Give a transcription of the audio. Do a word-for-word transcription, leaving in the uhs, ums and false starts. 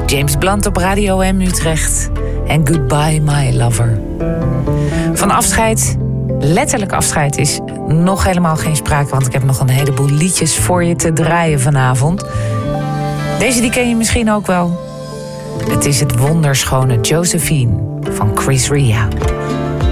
James Blunt op Radio M Utrecht. En Goodbye My Lover. Van afscheid, letterlijk afscheid, is nog helemaal geen sprake, want ik heb nog een heleboel liedjes voor je te draaien vanavond. Deze die ken je misschien ook wel. Het is het wonderschone Josephine van Chris Ria.